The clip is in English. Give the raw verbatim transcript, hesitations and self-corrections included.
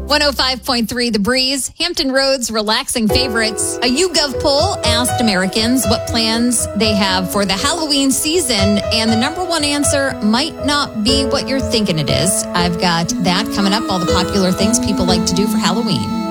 one oh five point three The Breeze, Hampton Roads relaxing favorites. A YouGov poll asked Americans what plans they have for the Halloween season, and the number one answer might not be what you're thinking it is. I've got that coming up, all the popular things people like to do for Halloween.